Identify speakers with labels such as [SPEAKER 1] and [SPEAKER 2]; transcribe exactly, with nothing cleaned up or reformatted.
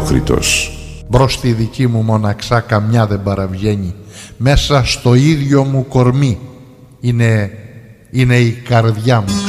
[SPEAKER 1] Θεόκριτος.
[SPEAKER 2] Μπρος στη δική μου μοναξά καμιά δεν παραβγαίνει. Μέσα στο ίδιο μου κορμί είναι, είναι η καρδιά μου.